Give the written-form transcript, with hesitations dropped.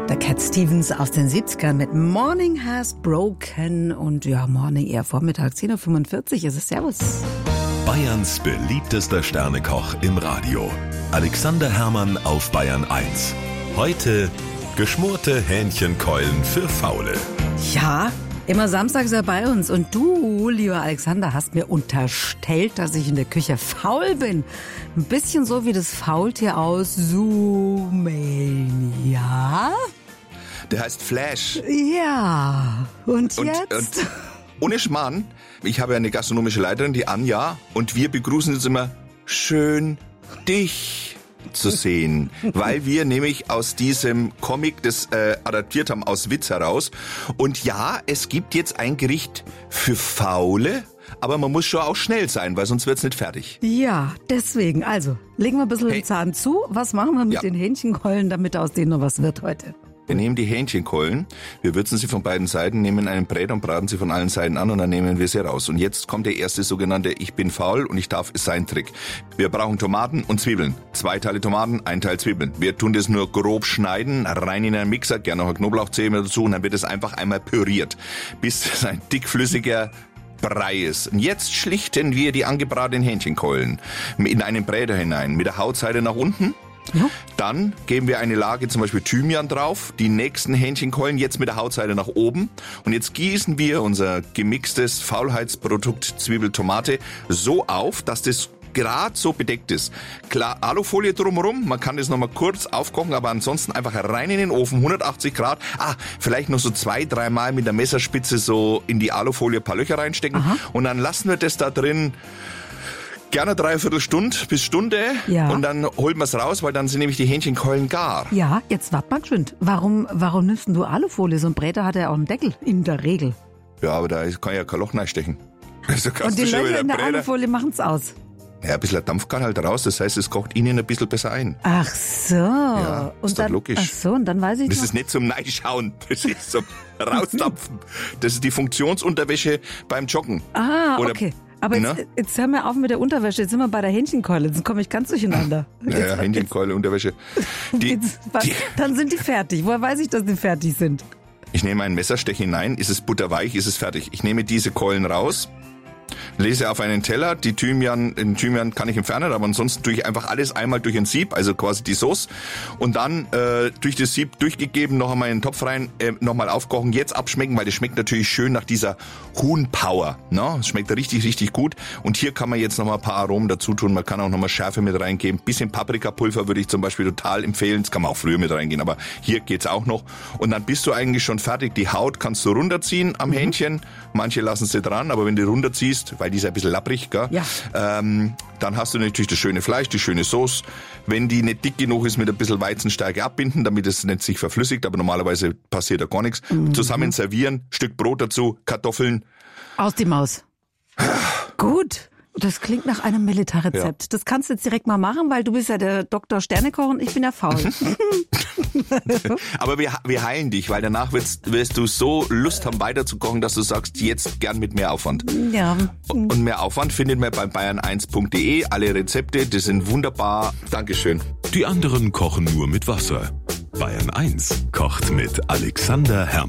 Der Cat Stevens aus den 70ern mit Morning Has Broken. Und ja, Morning eher Vormittag, 10.45 Uhr ist es. Servus. Bayerns beliebtester Sternekoch im Radio. Alexander Herrmann auf Bayern 1. Heute geschmorte Hähnchenkeulen für Faule. Ja, immer Samstag ist er bei uns. Und du, lieber Alexander, hast mir unterstellt, dass ich in der Küche faul bin. Ein bisschen so wie das Faultier aus Zoomania. Der heißt Flash. Ja, und jetzt? Und ohne Schmarrn, ich habe eine gastronomische Leiterin, die Anja, und wir begrüßen uns immer, schön dich zu sehen, weil wir nämlich aus diesem Comic das adaptiert haben aus Witz heraus. Und ja, es gibt jetzt ein Gericht für Faule, aber man muss schon auch schnell sein, weil sonst wird's nicht fertig. Ja, deswegen. Also, legen wir ein bisschen den Zahn zu. Was machen wir mit den Hähnchenkeulen, damit aus denen noch was wird heute? Wir nehmen die Hähnchenkeulen, wir würzen sie von beiden Seiten, nehmen einen Brät und braten sie von allen Seiten an und dann nehmen wir sie raus. Und jetzt kommt der erste sogenannte Ich bin faul und ich darf es sein Trick. Wir brauchen Tomaten und Zwiebeln. 2 Teile Tomaten, 1 Teil Zwiebeln. Wir tun das nur grob schneiden, rein in einen Mixer, gerne noch eine Knoblauchzehe dazu und dann wird es einfach einmal püriert, bis es ein dickflüssiger Brei ist. Und jetzt schlichten wir die angebratenen Hähnchenkeulen in einen Bräter hinein, mit der Hautseite nach unten. Ja. Dann geben wir eine Lage zum Beispiel Thymian drauf, die nächsten Hähnchenkeulen jetzt mit der Hautseite nach oben und jetzt gießen wir unser gemixtes Faulheitsprodukt Zwiebel-Tomate so auf, dass das gerade so bedeckt ist. Klar, Alufolie drumherum, man kann das nochmal kurz aufkochen, aber ansonsten einfach rein in den Ofen, 180 Grad. Vielleicht noch so 2-3 Mal mit der Messerspitze so in die Alufolie ein paar Löcher reinstecken. Aha. Und dann lassen wir das da drin gerne 3/4 Stunde bis Stunde und dann holen wir es raus, weil dann sind nämlich die Hähnchenkeulen gar. Ja, jetzt wart mal geschwind. Warum nimmst du Alufolie? So ein Bräter hat ja auch einen Deckel, in der Regel. Ja, aber da kann ja kein Loch reinstechen. Also und die Löcher in der Alufolie machen es aus? Ja, ein bisschen Dampf kann halt raus, das heißt, es kocht innen ein bisschen besser ein. Ach so. Ja, ist doch logisch. Ach so, und dann weiß ich Das ist nicht zum Neischauen, das ist zum Rausdampfen. Das ist die Funktionsunterwäsche beim Joggen. Okay. Aber jetzt hör mal auf mit der Unterwäsche, jetzt sind wir bei der Hähnchenkeule, jetzt komme ich ganz durcheinander. Ja, Hähnchenkeule, Unterwäsche. Dann sind die fertig. Woher weiß ich, dass die fertig sind? Ich nehme ein Messerstech hinein, ist es butterweich, ist es fertig. Ich nehme diese Keulen raus, lese auf einen Teller, den Thymian kann ich entfernen, aber ansonsten tue ich einfach alles einmal durch ein Sieb, also quasi die Sauce und dann durch das Sieb durchgegeben, noch einmal in den Topf rein, nochmal aufkochen, jetzt abschmecken, weil das schmeckt natürlich schön nach dieser Huhn-Power, ne? Das schmeckt richtig, richtig gut und hier kann man jetzt nochmal ein paar Aromen dazu tun, man kann auch nochmal Schärfe mit reingeben, bisschen Paprikapulver würde ich zum Beispiel total empfehlen, das kann man auch früher mit reingehen, aber hier geht's auch noch und dann bist du eigentlich schon fertig, die Haut kannst du runterziehen am Hähnchen, manche lassen sie dran, aber wenn du runterziehst, weil die ist ein bisschen lapprig, gell? Ja. Dann hast du natürlich das schöne Fleisch, die schöne Sauce. Wenn die nicht dick genug ist, mit ein bisschen Weizenstärke abbinden, damit es nicht sich verflüssigt, aber normalerweise passiert da gar nichts. Zusammen servieren, Stück Brot dazu, Kartoffeln. Aus die Maus. Gut. Das klingt nach einem Militärrezept. Ja. Das kannst du jetzt direkt mal machen, weil du bist ja der Dr. Sternekoch und ich bin ja faul. Aber wir heilen dich, weil danach wirst du so Lust haben, weiterzukochen, dass du sagst, jetzt gern mit mehr Aufwand. Ja. Und mehr Aufwand findet man bei bayern1.de. Alle Rezepte, die sind wunderbar. Dankeschön. Die anderen kochen nur mit Wasser. Bayern 1 kocht mit Alexander Herrmann.